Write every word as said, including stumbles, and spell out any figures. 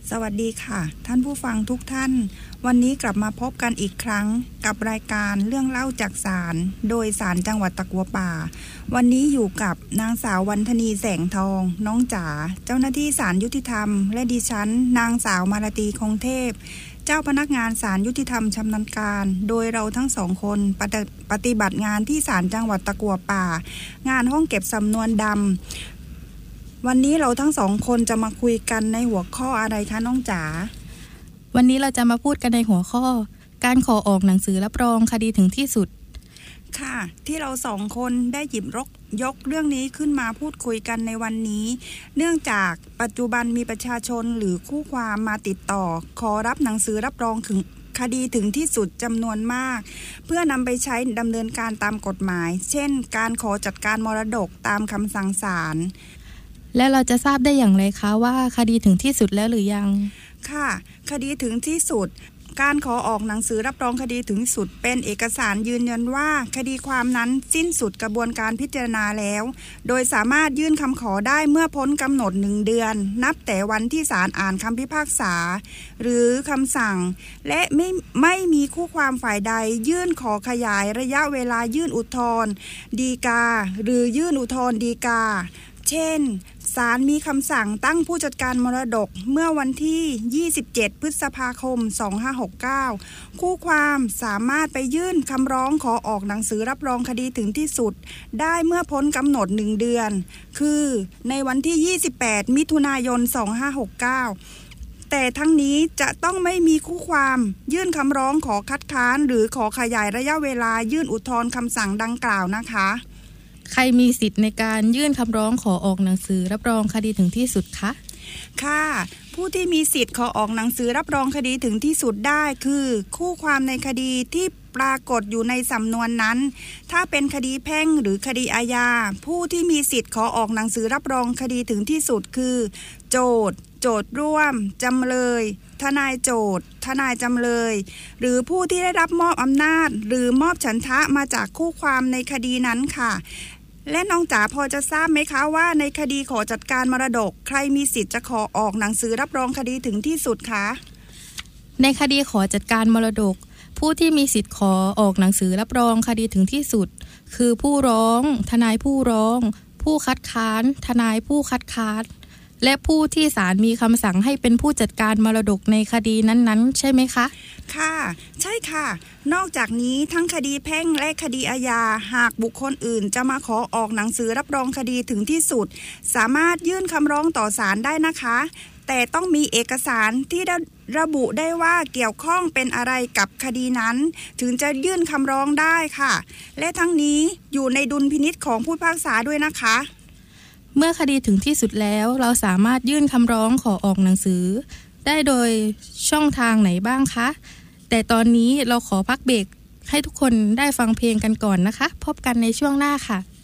สวัสดีค่ะท่านผู้ฟังทุกท่านวันนี้กลับมาพบกันอีกครั้งกับรายการเรื่องเล่าจากศาลโดยศาลจังหวัดตะกัวป่าวันนี้อยู่กับนางสาววรรณณีแสงทองน้องจ๋าเจ้าหน้าที่ศาลยุติธรรมและดิฉันนางสาวมาลาตีคงเทพเจ้าพนักงานศาลยุติธรรมชำนาญการโดยเราทั้งสองคนปฏิปฏิบัติงานที่ศาลจังหวัดตะกัวป่างานห้องเก็บสำนวนดำวันนี้เราทั้งสองคนจะมาคุยกันในหัวข้ออะไรคะน้องจ๋าวันนี้เราจะมาพูดกันในหัวข้อการขอออกหนังสือรับรองคดีถึงที่สุดค่ะที่เราสองคนได้หยิบยกยกเรื่องนี้ขึ้นมาพูดคุยกันในวันนี้เนื่องจากปัจจุบันมีประชาชนหรือคู่ความมาติดต่อขอรับหนังสือรับรองถึงคดีถึงที่สุดจำนวนมากเพื่อนำไปใช้ดำเนินการตามกฎหมายเช่นการขอจัดการมรดกตามคำสั่งศาลและเราจะทราบได้อย่างไรคะว่าคดีถึงที่สุดแล้วหรือยังค่ะคดีถึงที่สุดการขอออกหนังสือรับรองคดีถึงที่สุดเป็นเอกสารยืนยันว่าคดีความนั้นสิ้นสุดกระบวนการพิจารณาแล้วโดยสามารถยื่นคำขอได้เมื่อพ้นกำหนดหนึ่งเดือนนับแต่วันที่ศาลอ่านคำพิพากษาหรือคำสั่งและไม่ไม่มีคู่ความฝ่ายใดยื่นขอขยายระยะเวลายื่นอุทธรณ์ฎีกาหรือยื่นอุทธรณ์ฎีกาเช่นศาลมีคำสั่งตั้งผู้จัดการมรดกเมื่อวันที่ยี่สิบเจ็ดพฤษภาคมสองพันห้าร้อยหกสิบเก้าคู่ความสามารถไปยื่นคำร้องขอออกหนังสือรับรองคดีถึงที่สุดได้เมื่อพ้นกำหนดหนึ่งเดือนคือในวันที่ยี่สิบแปดมิถุนายนสองพันห้าร้อยหกสิบเก้าแต่ทั้งนี้จะต้องไม่มีคู่ความยื่นคำร้องขอคัดค้านหรือขอขยายระยะเวลายื่นอุทธรณ์คำสั่งดังกล่าวนะคะใครมีสิทธิ์ในการยื่นคำร้องขอออกหนังสือรับรองคดีถึงที่สุดคะค่ะผู้ที่มีสิทธิ์ขอออกหนังสือรับรองคดีถึงที่สุดได้คือคู่ความในคดีที่ปรากฏอยู่ในสำนวนนั้นถ้าเป็นคดีแพ่งหรือคดีอาญาผู้ที่มีสิทธิ์ขอออกหนังสือรับรองคดีถึงที่สุดคือโจทก์โจทก์ร่วมจำเลยทนายโจทก์ทนายจำเลยหรือผู้ที่ได้รับมอบอำนาจหรือมอบฉันทะมาจากคู่ความในคดีนั้นค่ะและน้องจ๋าพอจะทราบไหมคะว่าในคดีขอจัดการมรดกใครมีสิทธิ์จะขอออกหนังสือรับรองคดีถึงที่สุดคะในคดีขอจัดการมรดกผู้ที่มีสิทธิ์ขอออกหนังสือรับรองคดีถึงที่สุดคือผู้ร้องทนายผู้ร้องผู้คัดค้านทนายผู้คัดค้านและผู้ที่ศาลมีคำสั่งให้เป็นผู้จัดการมรดกในคดีนั้นๆใช่ไหมคะค่ะใช่ค่ะนอกจากนี้ทั้งคดีแพ่งและคดีอาญาหากบุคคลอื่นจะมาขอออกหนังสือรับรองคดีถึงที่สุดสามารถยื่นคำร้องต่อศาลได้นะคะแต่ต้องมีเอกสารที่ระบุได้ว่าเกี่ยวข้องเป็นอะไรกับคดีนั้นถึงจะยื่นคำร้องได้ค่ะและทั้งนี้อยู่ในดุลพินิจของผู้พิพากษาด้วยนะคะเมื่อคดีถึงที่สุดแล้วเราสามารถยื่นคำร้องขอออกหนังสือได้โดยช่องทางไหนบ้างคะแต่ตอนนี้เราขอพักเบรกให้ทุกคนได้ฟังเพลงกันก่อนนะคะพบกันในช่วงหน้าค่ะ